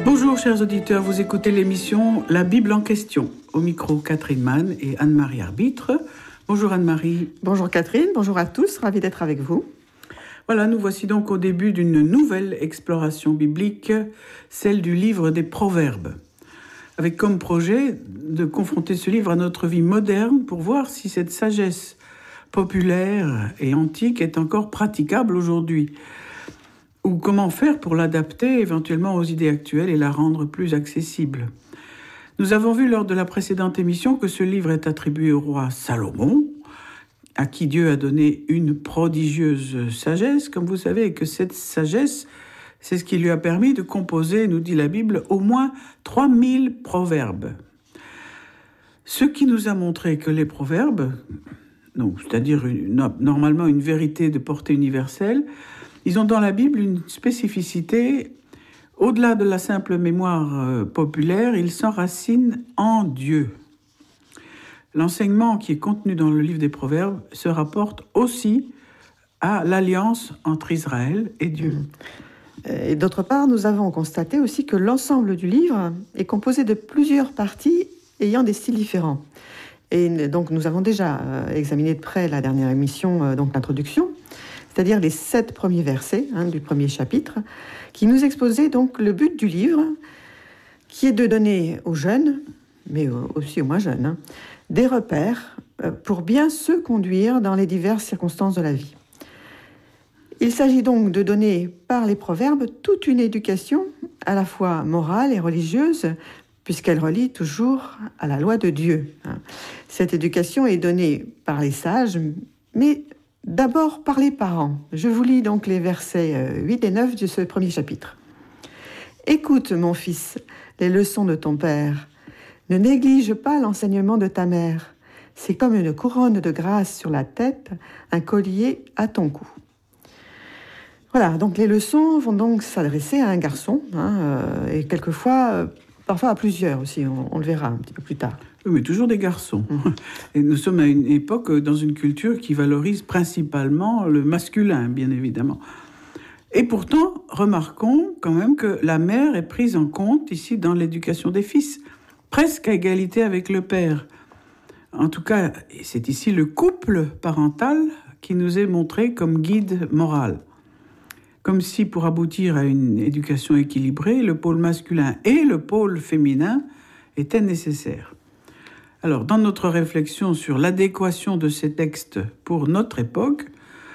Bonjour chers auditeurs, vous écoutez l'émission La Bible en question. Au micro, Catherine Mann et Anne-Marie Arbitre. Bonjour Anne-Marie. Bonjour Catherine, bonjour à tous, ravi d'être avec vous. Voilà, nous voici donc au début d'une nouvelle exploration biblique, celle du livre des Proverbes. Avec comme projet de confronter ce livre à notre vie moderne pour voir si cette sagesse populaire et antique est encore praticable aujourd'hui. Ou comment faire pour l'adapter éventuellement aux idées actuelles et la rendre plus accessible. Nous avons vu lors de la précédente émission que ce livre est attribué au roi Salomon, à qui Dieu a donné une prodigieuse sagesse, comme vous savez, et que cette sagesse, c'est ce qui lui a permis de composer, nous dit la Bible, au moins 3000 proverbes. Ce qui nous a montré que les proverbes, c'est-à-dire normalement une vérité de portée universelle, ils ont dans la Bible une spécificité. Au-delà de la simple mémoire populaire, ils s'enracinent en Dieu. L'enseignement qui est contenu dans le livre des Proverbes se rapporte aussi à l'alliance entre Israël et Dieu. Et d'autre part, nous avons constaté aussi que l'ensemble du livre est composé de plusieurs parties ayant des styles différents. Et donc nous avons déjà examiné de près la dernière émission, donc l'introduction, c'est-à-dire les 7 premiers versets du premier chapitre, qui nous exposaient donc le but du livre, qui est de donner aux jeunes, mais aussi aux moins jeunes, des repères pour bien se conduire dans les diverses circonstances de la vie. Il s'agit donc de donner par les proverbes toute une éducation à la fois morale et religieuse, puisqu'elle relie toujours à la loi de Dieu. Cette éducation est donnée par les sages, mais d'abord par les parents. Je vous lis donc les versets 8 et 9 de ce premier chapitre. « Écoute, mon fils, les leçons de ton père. Ne néglige pas l'enseignement de ta mère. C'est comme une couronne de grâce sur la tête, un collier à ton cou. » Voilà, donc les leçons vont donc s'adresser à un garçon, et quelquefois, parfois à plusieurs aussi, on le verra un petit peu plus tard. Oui, mais toujours des garçons. Et nous sommes à une époque, dans une culture qui valorise principalement le masculin, bien évidemment. Et pourtant, remarquons quand même que la mère est prise en compte ici dans l'éducation des fils, presque à égalité avec le père. En tout cas, c'est ici le couple parental qui nous est montré comme guide moral. Comme si pour aboutir à une éducation équilibrée, le pôle masculin et le pôle féminin étaient nécessaires. Alors, dans notre réflexion sur l'adéquation de ces textes pour notre époque,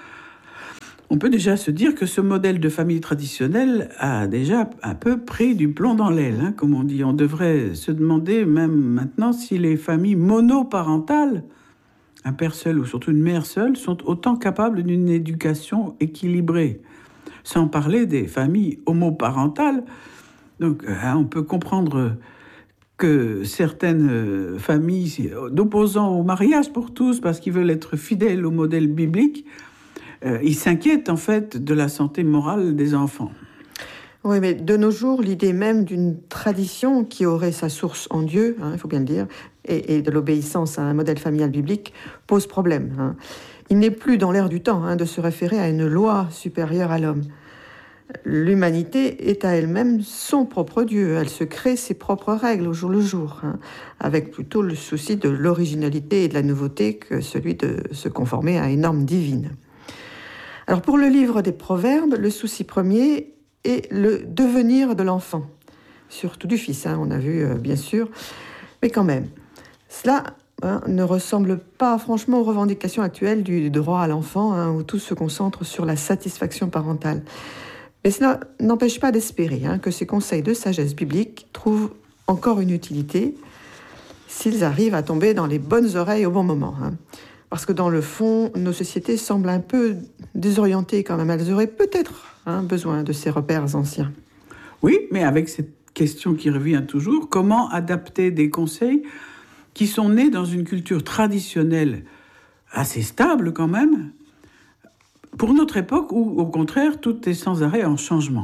on peut déjà se dire que ce modèle de famille traditionnelle a déjà un peu pris du plomb dans l'aile, comme on dit. On devrait se demander même maintenant si les familles monoparentales, un père seul ou surtout une mère seule, sont autant capables d'une éducation équilibrée. Sans parler des familles homoparentales. Donc, on peut comprendre que certaines familles d'opposants au mariage pour tous, parce qu'ils veulent être fidèles au modèle biblique, ils s'inquiètent en fait de la santé morale des enfants. Oui, mais de nos jours, l'idée même d'une tradition qui aurait sa source en Dieu, il faut bien le dire, et de l'obéissance à un modèle familial biblique pose problème. Il n'est plus dans l'air du temps de se référer à une loi supérieure à l'homme. L'humanité est à elle-même son propre Dieu. Elle se crée ses propres règles au jour le jour, avec plutôt le souci de l'originalité et de la nouveauté que celui de se conformer à une norme divine. Alors pour le livre des Proverbes, le souci premier est le devenir de l'enfant, surtout du fils, on a vu bien sûr, mais quand même. Cela ne ressemble pas franchement aux revendications actuelles du droit à l'enfant, où tout se concentre sur la satisfaction parentale. Mais cela n'empêche pas d'espérer que ces conseils de sagesse biblique trouvent encore une utilité s'ils arrivent à tomber dans les bonnes oreilles au bon moment. Parce que dans le fond, nos sociétés semblent un peu désorientées quand même. Elles auraient peut-être besoin de ces repères anciens. Oui, mais avec cette question qui revient toujours, comment adapter des conseils qui sont nés dans une culture traditionnelle assez stable quand même, pour notre époque où, au contraire, tout est sans arrêt en changement.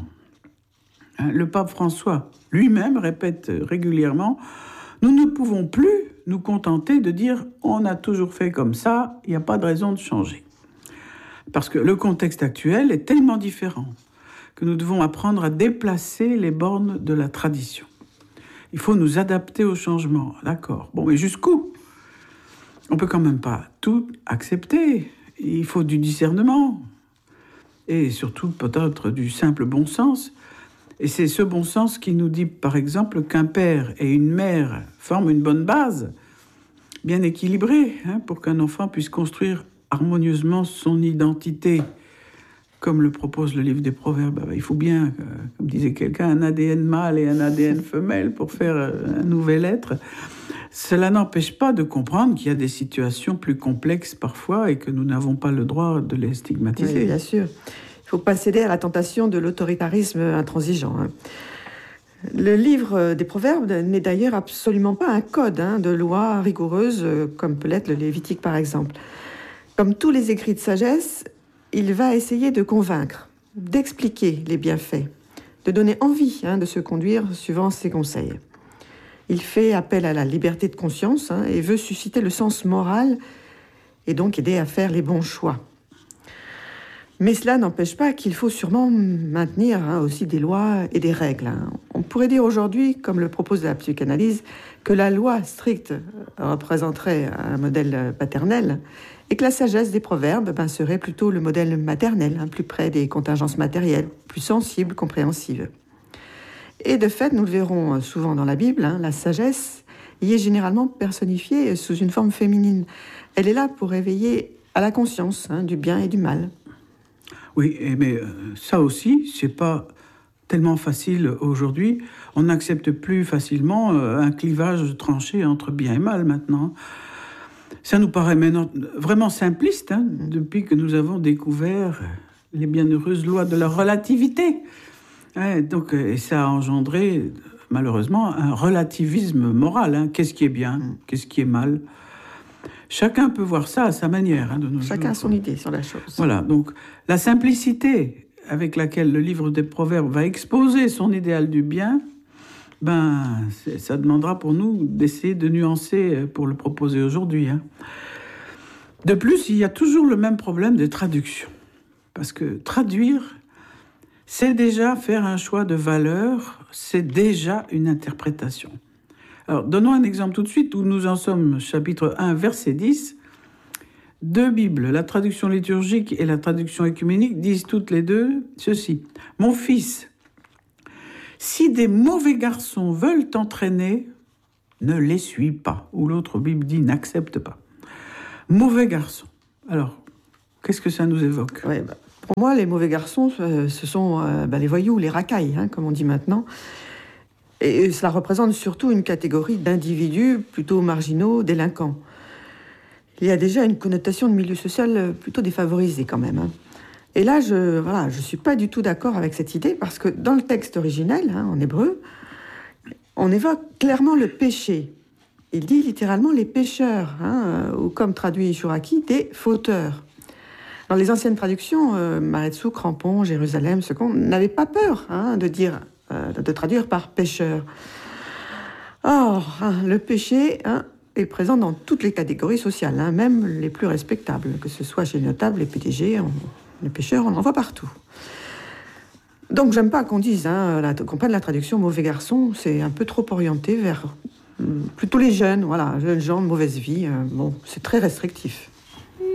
Le pape François lui-même répète régulièrement « Nous ne pouvons plus nous contenter de dire « on a toujours fait comme ça, il n'y a pas de raison de changer ». Parce que le contexte actuel est tellement différent que nous devons apprendre à déplacer les bornes de la tradition. Il faut nous adapter au changement, d'accord. Bon, mais jusqu'où ? On peut quand même pas tout accepter. Il faut du discernement. Et surtout, peut-être, du simple bon sens. Et c'est ce bon sens qui nous dit, par exemple, qu'un père et une mère forment une bonne base, bien équilibrée, pour qu'un enfant puisse construire harmonieusement son identité, comme le propose le livre des Proverbes. Il faut bien, comme disait quelqu'un, un ADN mâle et un ADN femelle pour faire un nouvel être. Cela n'empêche pas de comprendre qu'il y a des situations plus complexes parfois et que nous n'avons pas le droit de les stigmatiser. Oui, bien sûr. Il ne faut pas céder à la tentation de l'autoritarisme intransigeant. Le livre des Proverbes n'est d'ailleurs absolument pas un code de loi rigoureuse, comme peut l'être le Lévitique par exemple. Comme tous les écrits de sagesse, il va essayer de convaincre, d'expliquer les bienfaits, de donner envie de se conduire suivant ses conseils. Il fait appel à la liberté de conscience et veut susciter le sens moral et donc aider à faire les bons choix. Mais cela n'empêche pas qu'il faut sûrement maintenir aussi des lois et des règles. On pourrait dire aujourd'hui, comme le propose la psychanalyse, que la loi stricte représenterait un modèle paternel et que la sagesse des proverbes serait plutôt le modèle maternel, plus près des contingences matérielles, plus sensible, compréhensive. Et de fait, nous le verrons souvent dans la Bible, la sagesse y est généralement personnifiée sous une forme féminine. Elle est là pour éveiller à la conscience du bien et du mal. Oui, mais ça aussi, c'est pas tellement facile aujourd'hui. On n'accepte plus facilement un clivage tranché entre bien et mal maintenant. Ça nous paraît maintenant vraiment simpliste depuis que nous avons découvert les bienheureuses lois de la relativité. Donc, et ça a engendré, malheureusement, un relativisme moral. Qu'est-ce qui est bien ? Qu'est-ce qui est mal ? Chacun peut voir ça à sa manière. De nos Chacun jours. a son idée sur la chose. Voilà, donc la simplicité avec laquelle le livre des Proverbes va exposer son idéal du bien, ça demandera pour nous d'essayer de nuancer pour le proposer aujourd'hui. De plus, il y a toujours le même problème de traduction. Parce que traduire, c'est déjà faire un choix de valeur, c'est déjà une interprétation. Alors, donnons un exemple tout de suite où nous en sommes, chapitre 1, verset 10. Deux Bibles, la traduction liturgique et la traduction œcuménique, disent toutes les deux ceci. « Mon fils, si des mauvais garçons veulent t'entraîner, ne les suis pas. » Ou l'autre Bible dit « n'accepte pas. » Mauvais garçons. Alors, qu'est-ce que ça nous évoque ? Pour moi, les mauvais garçons, ce sont les voyous, les racailles, comme on dit maintenant. Et cela représente surtout une catégorie d'individus plutôt marginaux, délinquants. Il y a déjà une connotation de milieu social plutôt défavorisé quand même. Et là, je suis pas du tout d'accord avec cette idée parce que dans le texte originel, en hébreu, on évoque clairement le péché. Il dit littéralement les pécheurs, ou comme traduit Chouraki, des fauteurs. Dans les anciennes traductions, Maretsu, Crampon, Jérusalem, n'avaient pas peur de traduire par pécheur. Or, le péché est présent dans toutes les catégories sociales, même les plus respectables, que ce soit chez les notables, les PDG, les pêcheurs, on en voit partout. Donc, j'aime pas qu'on dise, qu'on prenne la traduction mauvais garçon, c'est un peu trop orienté vers plutôt les jeunes, jeunes gens de mauvaise vie. C'est très restrictif.